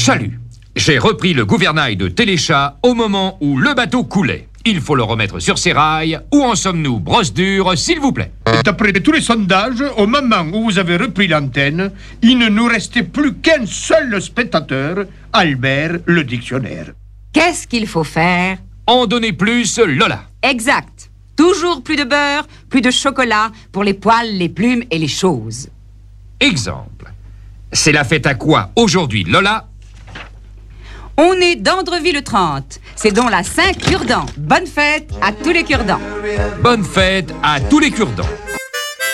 Chalut. J'ai repris le gouvernail de Téléchat au moment où le bateau coulait. Il faut le remettre sur ses rails. Où en sommes-nous, brosse dure, s'il vous plaît? D'après tous les sondages, au moment où vous avez repris l'antenne, il ne nous restait plus qu'un seul spectateur, Albert le dictionnaire. Qu'est-ce qu'il faut faire? En donner plus, Lola. Exact. Toujours plus de beurre, plus de chocolat pour les poils, les plumes et les choses. Exemple. C'est la fête à quoi aujourd'hui, Lola? On est d'Andreville le 30. C'est donc la Saint-Cure-dent. Bonne fête à tous les cure-dents. Bonne fête à tous les cure-dents.